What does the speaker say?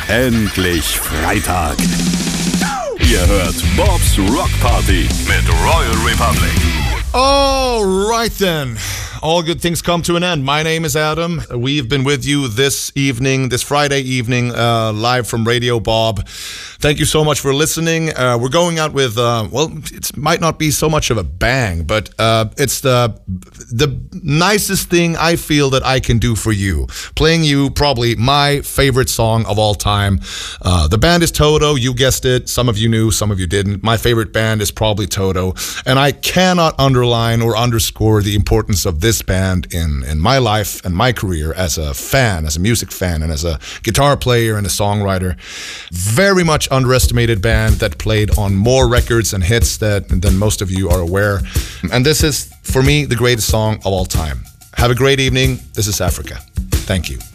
Endlich Freitag. Ihr hört Bob's Rock Party mit Royal Republic. All right then. All good things come to an end. My name is Adam. We've been with you this evening, this Friday evening, live from Radio Bob. Thank you so much for listening. We're going out with, it might not be so much of a bang, but it's the nicest thing I feel that I can do for you. Playing you probably my favorite song of all time. The band is Toto. You guessed it. Some of you knew, some of you didn't. My favorite band is probably Toto. And I cannot underline or underscore the importance of this band in my life and my career as a fan, as a music fan, and as a guitar player and a songwriter. Very much underestimated band that played on more records and hits than most of you are aware. And this is, for me, the greatest song of all time. Have a great evening. This is Africa. Thank you.